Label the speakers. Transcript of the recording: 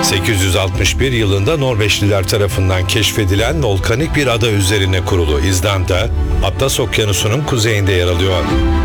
Speaker 1: 861 yılında Norveçliler tarafından keşfedilen volkanik bir ada üzerine kurulu İzlanda, Atlas Okyanusu'nun kuzeyinde yer alıyor.